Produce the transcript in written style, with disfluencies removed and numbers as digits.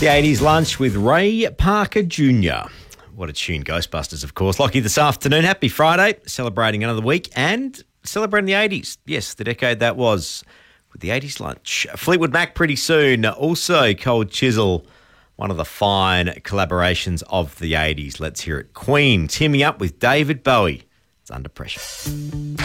The 80s lunch with Ray Parker Jr. What a tune, Ghostbusters, of course. Lockie, this afternoon, happy Friday, celebrating another week and celebrating the 80s. Yes, the decade that was with the 80s lunch. Fleetwood Mac pretty soon. Also, Cold Chisel, one of the fine collaborations of the 80s. Let's hear it. Queen, teaming up with David Bowie. It's Under Pressure.